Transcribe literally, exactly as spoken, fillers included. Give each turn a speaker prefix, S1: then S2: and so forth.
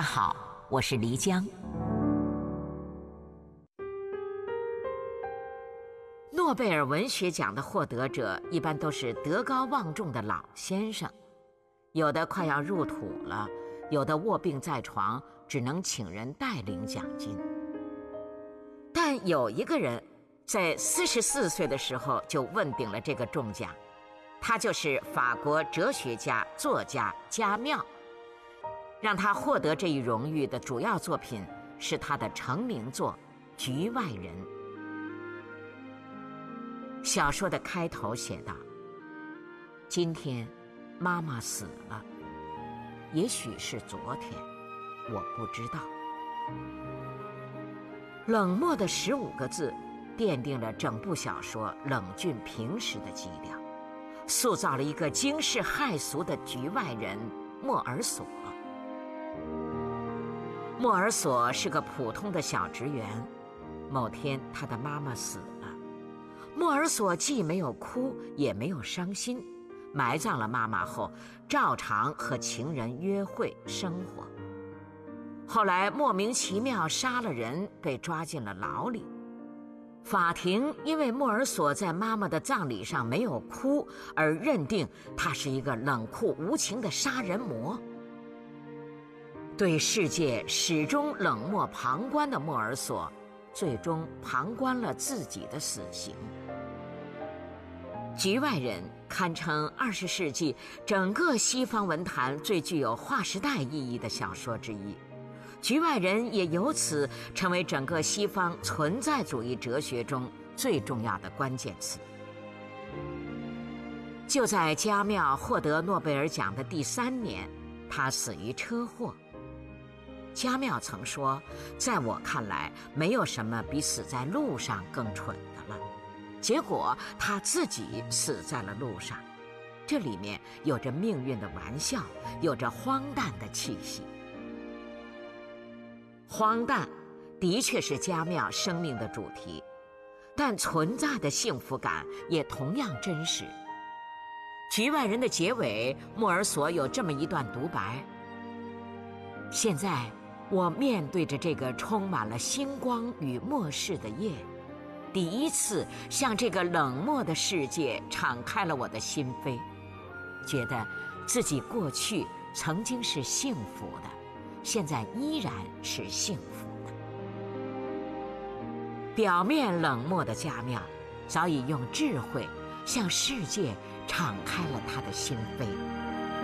S1: 好，我是黎江。诺贝尔文学奖的获得者一般都是德高望重的老先生，有的快要入土了，有的卧病在床，只能请人代领奖金。但有一个人在四十四岁的时候就问鼎了这个重奖，他就是法国哲学家、作家加缪。让他获得这一荣誉的主要作品是他的成名作《局外人》。小说的开头写道：今天妈妈死了，也许是昨天，我不知道。冷漠的十五个字奠定了整部小说冷峻平实的基调，塑造了一个惊世骇俗的局外人莫尔索。莫尔索是个普通的小职员，某天他的妈妈死了，莫尔索既没有哭也没有伤心，埋葬了妈妈后照常和情人约会生活。后来莫名其妙杀了人，被抓进了牢里。法庭因为莫尔索在妈妈的葬礼上没有哭，而认定他是一个冷酷无情的杀人魔。对世界始终冷漠旁观的莫尔索，最终旁观了自己的死刑。局外人堪称二十世纪整个西方文坛最具有划时代意义的小说之一，局外人也由此成为整个西方存在主义哲学中最重要的关键词。就在加缪获得诺贝尔奖的第三年，他死于车祸。加缪曾说，在我看来，没有什么比死在路上更蠢的了。结果他自己死在了路上，这里面有着命运的玩笑，有着荒诞的气息。荒诞的确是加缪生命的主题，但存在的幸福感也同样真实。局外人的结尾，莫尔索有这么一段独白：现在我面对着这个充满了星光与末世的夜，第一次向这个冷漠的世界敞开了我的心扉，觉得自己过去曾经是幸福的，现在依然是幸福的。表面冷漠的加缪，早已用智慧向世界敞开了他的心扉。